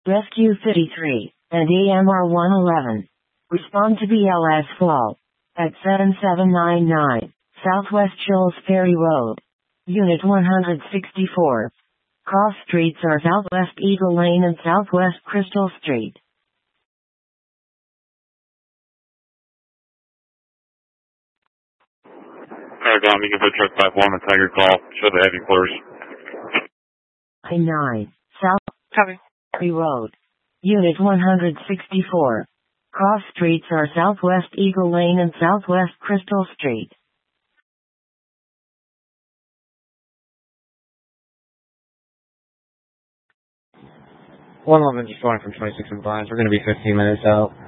Rescue 53, and AMR 111. Respond to BLS Fall. At 7799, Southwest Chills Ferry Road. Unit 164. Cross streets are Southwest Eagle Lane and Southwest Crystal Street. Paragon, you can put truck 51 and Tiger Call. Show the heavy floors. I-9, South Copy. Ferry Road. Unit 164. Cross streets are Southwest Eagle Lane and Southwest Crystal Street. One moment, just going from 26 and Blinds. We're going to be 15 minutes out.